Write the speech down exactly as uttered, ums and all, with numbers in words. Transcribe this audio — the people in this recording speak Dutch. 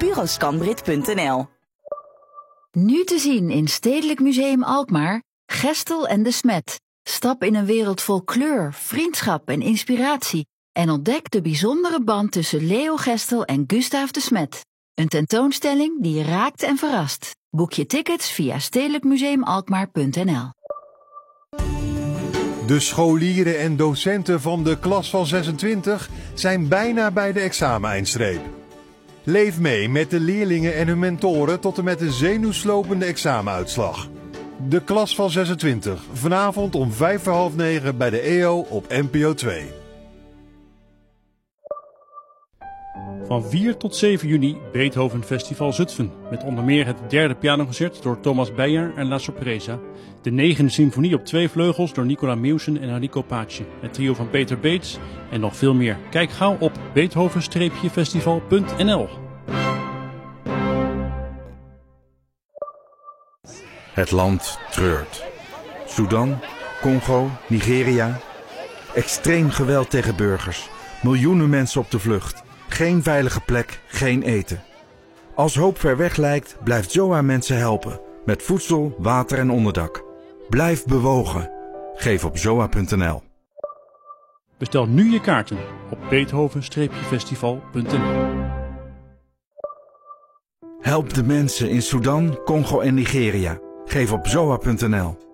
buroscanbrit punt n l. Nu te zien in Stedelijk Museum Alkmaar, Gestel en de Smet. Stap in een wereld vol kleur, vriendschap en inspiratie en ontdek de bijzondere band tussen Leo Gestel en Gustaaf de Smet. Een tentoonstelling die je raakt en verrast. Boek je tickets via stedelijk museum alkmaar punt n l. De scholieren en docenten van de klas van zesentwintig zijn bijna bij de exameneindstreep. Leef mee met de leerlingen en hun mentoren tot en met de zenuwslopende examenuitslag. De klas van zesentwintig, vanavond om vijf voor half negen bij de E O op N P O twee. Van vier tot zeven juni Beethoven Festival Zutphen. Met onder meer het derde pianoconcert door Thomas Beyer en La Sorpresa. De negende symfonie op twee vleugels door Nicola Mewsen en Enrico Pace. Het trio van Peter Beets en nog veel meer. Kijk gauw op beethoven festival punt n l. Het land treurt. Sudan, Congo, Nigeria. Extreem geweld tegen burgers. Miljoenen mensen op de vlucht. Geen veilige plek, geen eten. Als hoop ver weg lijkt, blijft Zoa mensen helpen. Met voedsel, water en onderdak. Blijf bewogen. Geef op zoa punt n l. Bestel nu je kaarten op beethoven festival punt n l. Help de mensen in Sudan, Congo en Nigeria. Geef op zoa punt n l.